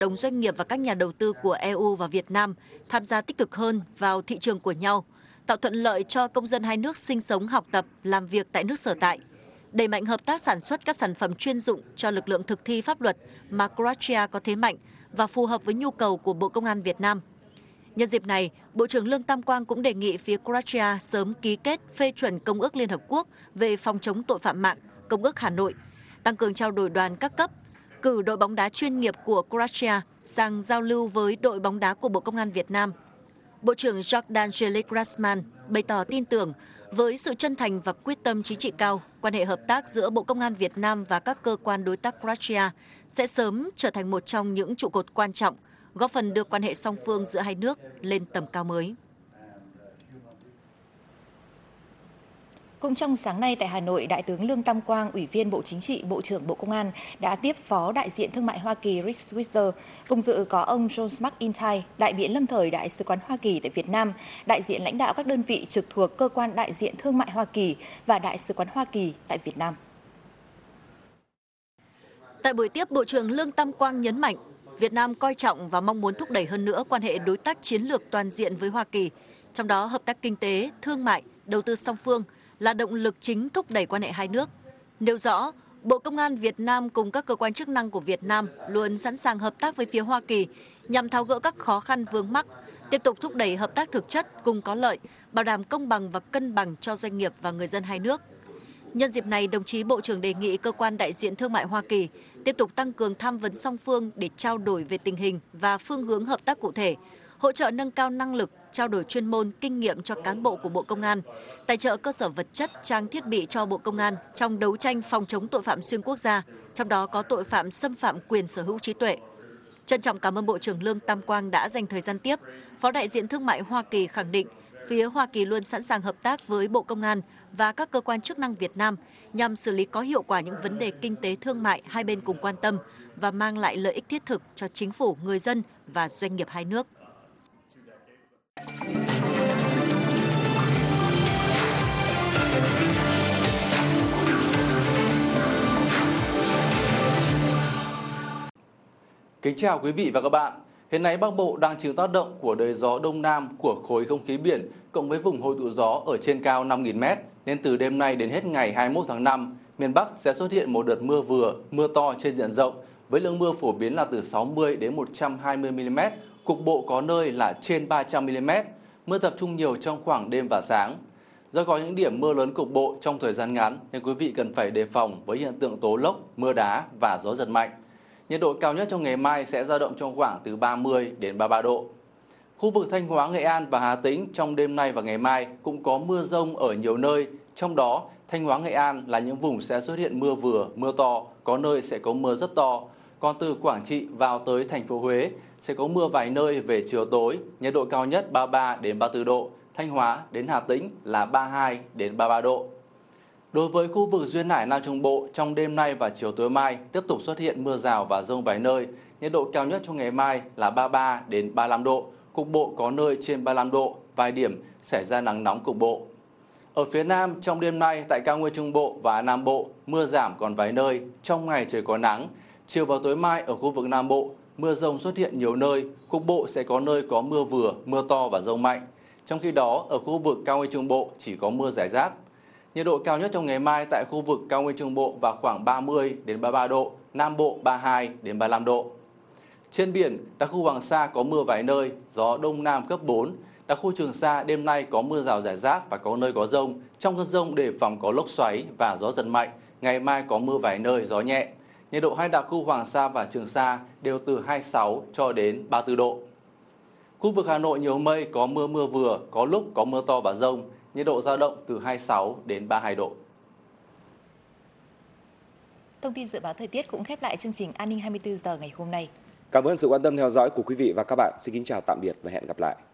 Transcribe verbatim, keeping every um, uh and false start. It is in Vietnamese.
đồng doanh nghiệp và các nhà đầu tư của e u và Việt Nam tham gia tích cực hơn vào thị trường của nhau, tạo thuận lợi cho công dân hai nước sinh sống, học tập, làm việc tại nước sở tại, đẩy mạnh hợp tác sản xuất các sản phẩm chuyên dụng cho lực lượng thực thi pháp luật mà Croatia có thế mạnh và phù hợp với nhu cầu của Bộ Công an Việt Nam. Nhân dịp này, Bộ trưởng Lương Tam Quang cũng đề nghị phía Croatia sớm ký kết phê chuẩn Công ước Liên Hợp Quốc về phòng chống tội phạm mạng, Công ước Hà Nội, tăng cường trao đổi đoàn các cấp, cử đội bóng đá chuyên nghiệp của Croatia sang giao lưu với đội bóng đá của Bộ Công an Việt Nam. Bộ trưởng Jordan Jelic Rasman bày tỏ tin tưởng với sự chân thành và quyết tâm chính trị cao, quan hệ hợp tác giữa Bộ Công an Việt Nam và các cơ quan đối tác Croatia sẽ sớm trở thành một trong những trụ cột quan trọng, góp phần đưa quan hệ song phương giữa hai nước lên tầm cao mới. Cũng trong sáng nay tại Hà Nội, Đại tướng Lương Tam Quang, Ủy viên Bộ Chính trị, Bộ trưởng Bộ Công an đã tiếp Phó Đại diện Thương mại Hoa Kỳ Rick Switzer. Cùng dự có ông John McIntyre, đại biện lâm thời Đại sứ quán Hoa Kỳ tại Việt Nam, đại diện lãnh đạo các đơn vị trực thuộc Cơ quan Đại diện Thương mại Hoa Kỳ và Đại sứ quán Hoa Kỳ tại Việt Nam. Tại buổi tiếp, Bộ trưởng Lương Tam Quang nhấn mạnh, Việt Nam coi trọng và mong muốn thúc đẩy hơn nữa quan hệ đối tác chiến lược toàn diện với Hoa Kỳ, trong đó hợp tác kinh tế, thương mại, đầu tư song phương là động lực chính thúc đẩy quan hệ hai nước. Nêu rõ, Bộ Công an Việt Nam cùng các cơ quan chức năng của Việt Nam luôn sẵn sàng hợp tác với phía Hoa Kỳ nhằm tháo gỡ các khó khăn vướng mắc, tiếp tục thúc đẩy hợp tác thực chất cùng có lợi, bảo đảm công bằng và cân bằng cho doanh nghiệp và người dân hai nước. Nhân dịp này, đồng chí Bộ trưởng đề nghị Cơ quan Đại diện Thương mại Hoa Kỳ tiếp tục tăng cường tham vấn song phương để trao đổi về tình hình và phương hướng hợp tác cụ thể, hỗ trợ nâng cao năng lực, trao đổi chuyên môn, kinh nghiệm cho cán bộ của Bộ Công an, tài trợ cơ sở vật chất, trang thiết bị cho Bộ Công an trong đấu tranh phòng chống tội phạm xuyên quốc gia, trong đó có tội phạm xâm phạm quyền sở hữu trí tuệ. Trân trọng cảm ơn Bộ trưởng Lương Tam Quang đã dành thời gian tiếp. Phó Đại diện Thương mại Hoa Kỳ khẳng định, phía Hoa Kỳ luôn sẵn sàng hợp tác với Bộ Công an và các cơ quan chức năng Việt Nam nhằm xử lý có hiệu quả những vấn đề kinh tế thương mại hai bên cùng quan tâm và mang lại lợi ích thiết thực cho chính phủ, người dân và doanh nghiệp hai nước. Kính chào quý vị và các bạn. Hiện nay Bắc Bộ đang chịu tác động của đới gió đông nam của khối không khí biển cộng với vùng hội tụ gió ở trên cao năm nghìn mét, nên từ đêm nay đến hết ngày hai mươi mốt tháng năm, miền Bắc sẽ xuất hiện một đợt mưa vừa, mưa to trên diện rộng với lượng mưa phổ biến là từ sáu mươi đến một trăm hai mươi mi li mét, cục bộ có nơi là trên ba trăm mi li mét. Mưa tập trung nhiều trong khoảng đêm và sáng. Do có những điểm mưa lớn cục bộ trong thời gian ngắn nên quý vị cần phải đề phòng với hiện tượng tố lốc, mưa đá và gió giật mạnh. Nhiệt độ cao nhất trong ngày mai sẽ dao động trong khoảng từ ba mươi đến ba mươi ba độ. Khu vực Thanh Hóa, Nghệ An và Hà Tĩnh trong đêm nay và ngày mai cũng có mưa rông ở nhiều nơi. Trong đó, Thanh Hóa, Nghệ An là những vùng sẽ xuất hiện mưa vừa, mưa to, có nơi sẽ có mưa rất to. Còn từ Quảng Trị vào tới thành phố Huế sẽ có mưa vài nơi về chiều tối, nhiệt độ cao nhất ba mươi ba đến ba mươi tư độ. Thanh Hóa đến Hà Tĩnh là ba mươi hai đến ba mươi ba độ. Đối với khu vực duyên hải Nam Trung Bộ, trong đêm nay và chiều tối mai tiếp tục xuất hiện mưa rào và dông vài nơi. Nhiệt độ cao nhất trong ngày mai là ba mươi ba đến ba mươi lăm độ, cục bộ có nơi trên ba mươi lăm độ, vài điểm xảy ra nắng nóng cục bộ. Ở phía Nam, trong đêm nay tại cao nguyên Trung Bộ và Nam Bộ, mưa giảm còn vài nơi, trong ngày trời có nắng. Chiều vào tối mai ở khu vực Nam Bộ, mưa rông xuất hiện nhiều nơi, cục bộ sẽ có nơi có mưa vừa, mưa to và dông mạnh. Trong khi đó, ở khu vực cao nguyên Trung Bộ chỉ có mưa rải rác. Nhiệt độ cao nhất trong ngày mai tại khu vực cao nguyên Trung Bộ vào khoảng ba mươi đến ba mươi ba độ, Nam Bộ ba mươi hai đến ba mươi lăm độ. Trên biển, đặc khu Hoàng Sa có mưa vài nơi, gió đông nam cấp bốn. Đặc khu Trường Sa đêm nay có mưa rào rải rác và có nơi có dông. Trong cơn dông đề phòng có lốc xoáy và gió giật mạnh. Ngày mai có mưa vài nơi, gió nhẹ. Nhiệt độ hai đặc khu Hoàng Sa và Trường Sa đều từ hai mươi sáu cho đến ba mươi tư độ. Khu vực Hà Nội nhiều mây, có mưa mưa vừa, có lúc có mưa to và dông. Nhiệt độ dao động từ hai mươi sáu đến ba mươi hai độ. Thông tin dự báo thời tiết cũng khép lại chương trình An ninh hai mươi tư giờ ngày hôm nay. Cảm ơn sự quan tâm theo dõi của quý vị và các bạn. Xin kính chào tạm biệt và hẹn gặp lại.